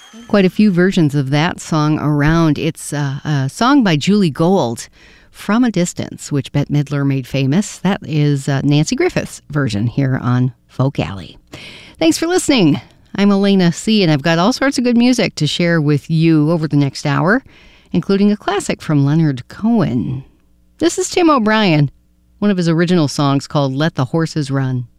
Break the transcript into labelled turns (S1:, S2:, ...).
S1: Quite a few versions of that song around. It's a song by Julie Gold, From a Distance, which Bette Midler made famous. That is Nancy Griffith's version here on Folk Alley. Thanks for listening. I'm Elena C., and I've got all sorts of good music to share with you over the next hour, including a classic from Leonard Cohen. This is Tim O'Brien, one of his original songs called Let the Horses Run.